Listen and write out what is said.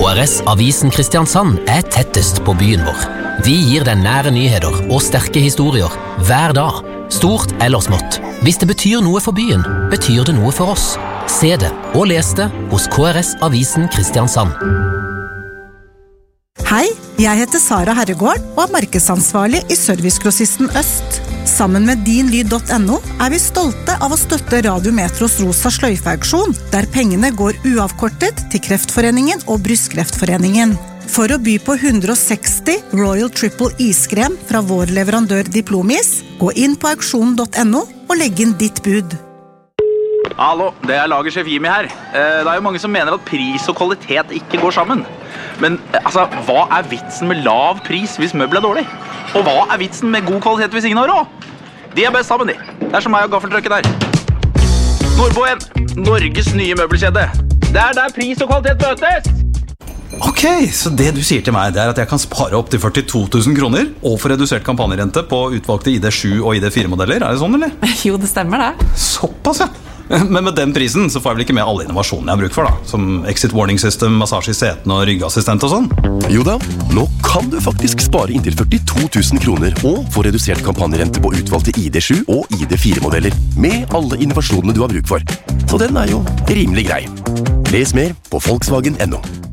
KRS-avisen Kristiansand tettest på byen vår. Vi gir deg nære nyheter og sterke historier hver dag, stort eller smått. Hvis det betyr noe for byen, betyr det noe for oss. Se det og les det hos KRS-avisen Kristiansand. Hei, jeg heter Sara Herregård og markedsansvarlig I Servicegrossisten Øst. Sammen med dinlyd.no vi stolte av å støtte Radio Metros Rosa sløyfeauksjon, der pengene går uavkortet til Kreftforeningen og Brystkreftforeningen. For å by på 160 Royal Triple iskrem fra vår leverandør Diplomis, gå inn på auksjon.no og legg inn ditt bud. Hallo, det lagersjef Jimmy her. Det jo mange som mener at pris og kvalitet ikke går sammen. Men altså, hva vitsen med lav pris hvis møbel dårlig? Og hva vitsen med god kvalitet hvis ingen har råd? De best sammen, de. Det som meg og gaffeltrøkken her. Nordboen, Norges nye møbelkjede. Det der pris og kvalitet møtes! Ok, så det du sier til meg det at jeg kan spare opp til 42 000 kroner og få redusert kampanjerente på utvalgte ID7 og ID4-modeller, det sånn, eller? Jo, det stemmer det. Såpass, ja. Men med den prisen så får jeg vel ikke med alle innovasjonene jeg har bruk for da, som exit warning system, massasje I setene og ryggassistent og sånn? Jo da, nå kan du faktisk spare inntil 42 000 kroner og få redusert kampanjerente på utvalgte ID7 og ID4-modeller med alle innovasjonene du har bruk for. Så den jo rimelig grei. Les mer på Volkswagen.no.